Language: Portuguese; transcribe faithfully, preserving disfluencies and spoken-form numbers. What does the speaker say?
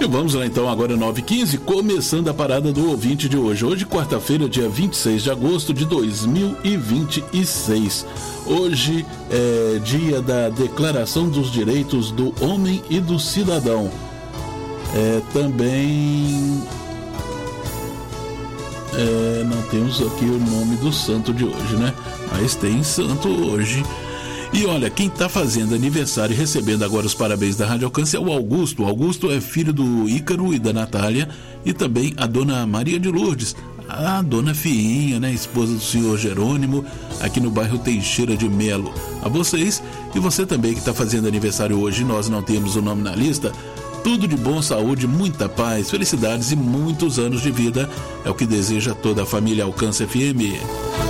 E vamos lá então, agora nove e quinze, começando a parada do ouvinte de hoje. Hoje, quarta-feira, dia vinte e seis de agosto de dois mil e vinte e seis. Hoje é dia da Declaração dos Direitos do Homem e do Cidadão. É também... É, não temos aqui o nome do santo de hoje, né? Mas tem santo hoje. E olha, quem está fazendo aniversário e recebendo agora os parabéns da Rádio Alcance é o Augusto. O Augusto é filho do Ícaro e da Natália, e também a dona Maria de Lourdes, a dona Fiinha, né, esposa do senhor Jerônimo, aqui no bairro Teixeira de Melo. A vocês, e você também que está fazendo aniversário hoje, nós não temos o nome na lista, tudo de bom, saúde, muita paz, felicidades e muitos anos de vida, é o que deseja toda a família Alcance F M.